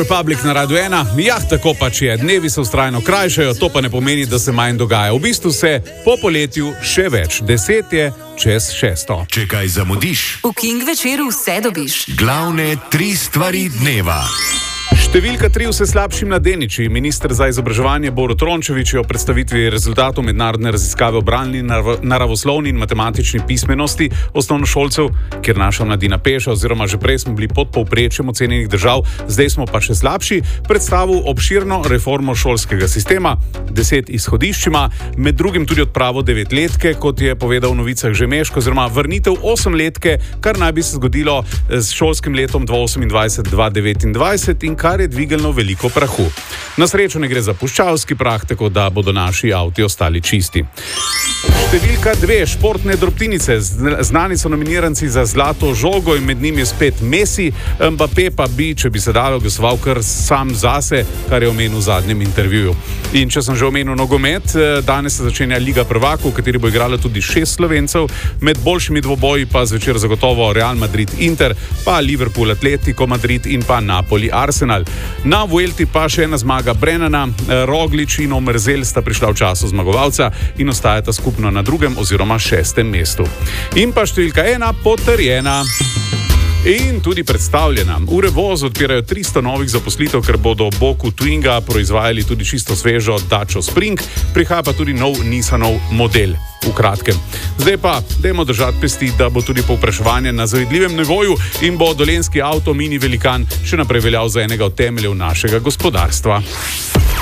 Republic na Radio 1, tako pač je, dnevi se vztrajno krajšajo, to pa ne pomeni, da se manj dogaja. V bistvu se po poletju še več, 10 je čez 6. Če kaj zamudiš, v King večeru vse dobiš. Glavne 3 stvari dneva. Številka 3 vse slabši mladeniči. Minister za izobraževanje Borut Rončević je o predstavitvi rezultatov mednarodne raziskave o bralni, naravoslovni in matematični pismenosti osnovnošolcev, kjer naša mladina peša, oziroma že prej smo bili pod povprečjem ocenjenih držav, zdaj smo pa še slabši, predstavil obširno reformo šolskega sistema, 10 izhodiščima, med drugim tudi odpravo 9-letke, kot je povedal v novicah že Meško, oziroma vrnitev 8-letke, kar naj bi se zgodilo s šolskim letom 2028-2029 in kar je dvignilo veliko prahu. Na srečo ne gre za puščavski prah, tako da bodo naši avti ostali čisti. Številka 2, športne drobtinice. Znani so nominiranci za zlato žogo in med njimi je spet Messi. Mbappé pa bi, če bi se dalo, glasoval kar sam zase, kar je omenil v zadnjem intervjuju. In če sem že omenil nogomet, danes se začenja Liga prvakov, v kateri bo igralo tudi 6 Slovencev, med boljšimi dvoboji pa zvečer zagotovo Real Madrid-Inter, pa Liverpool-Atletico Madrid in pa Napoli-Arsenal. Na Vuelti pa še ena zmaga Brennana, Roglič in Omerzel sta prišla v času zmagovalca in ostajata skupno na 2. oziroma 6. mestu. In pa številka 1 potrjena. In tudi predstavljena. V Revozu odpirajo 300 novih zaposlitev, ker bodo ob boku Twinga proizvajali tudi čisto svežo Dacia Spring, prihaja pa tudi nov Nissanov model. V kratkem. Zdaj pa, dajmo držati pesti, da bo tudi povpraševanje na zavidljivem nivoju in bo dolenjski avto mini velikan še naprej veljal za enega od temeljev našega gospodarstva.